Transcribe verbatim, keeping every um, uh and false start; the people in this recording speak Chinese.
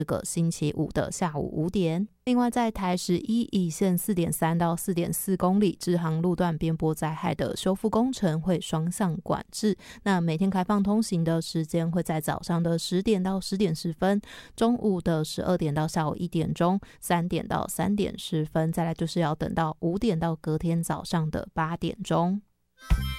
这个星期五的下午五点。另外在台十一乙线 四点三 到 四点四 公里支航路段边坡灾害的修复工程会双向管制，那每天开放通行的时间会在早上的十点到十点十分，中午的十二点到下午一点钟，三点到三点十分，再来就是要等到五点到隔天早上的八点钟。